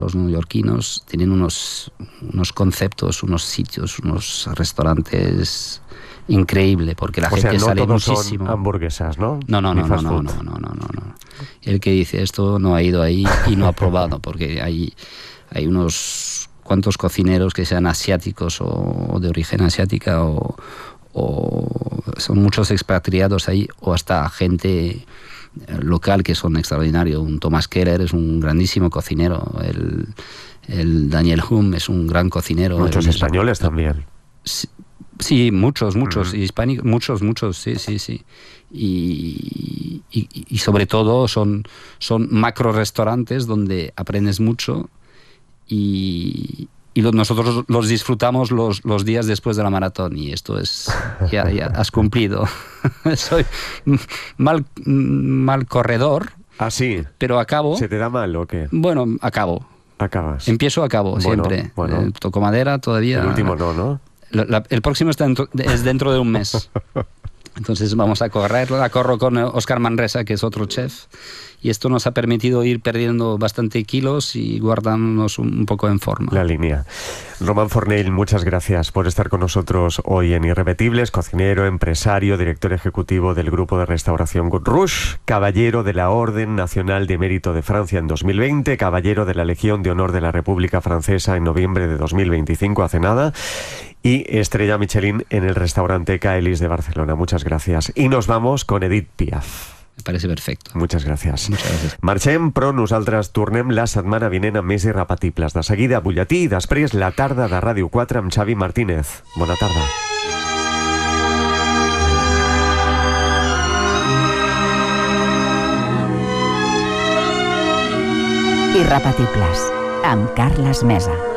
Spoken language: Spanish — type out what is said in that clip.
Los neoyorquinos tienen unos conceptos, unos sitios, unos restaurantes increíble, porque la gente sale muchísimo. Son hamburguesas, ¿no? No. El que dice esto no ha ido ahí y no ha probado, porque hay unos cuantos cocineros que sean asiáticos o de origen asiática o son muchos expatriados ahí, o hasta gente local que son extraordinarios. Un Thomas Keller es un grandísimo cocinero, el Daniel Humm es un gran cocinero. Muchos españoles también. Sí, muchos, hispánicos, muchos, sí. Y sobre todo son macro restaurantes donde aprendes mucho y nosotros los disfrutamos los días después de la maratón, y esto es, ya has cumplido. Soy mal corredor. ¿Ah, sí? Pero acabo. ¿Se te da mal o qué? Bueno, acabo. Acabas. Empiezo, acabo, siempre. Toco madera todavía. El último no. El próximo es dentro de un mes. Entonces vamos a correr. Corro con Óscar Manresa, que es otro chef, y esto nos ha permitido ir perdiendo bastante kilos y guardándonos un poco en forma. La línea. Román Fornell, muchas gracias por estar con nosotros hoy en Irrepetibles. Cocinero, empresario, director ejecutivo del grupo de restauración Gut Rouge, caballero de la Orden Nacional de Mérito de Francia en 2020, caballero de la Legión de Honor de la República Francesa en noviembre de 2025, hace nada, y estrella Michelin en el restaurante Caelis de Barcelona. Muchas gracias. I nos vamos con Edith Piaf. Me parece perfecto. Muchas gràcies. Marxem, però nosaltres tornem la setmana vinent amb més Irrepetibles. De seguida, butlletí, i després la tarda de Ràdio 4 amb Xavi Martínez. Bona tarda. Irrepetibles, amb Carles Mesa.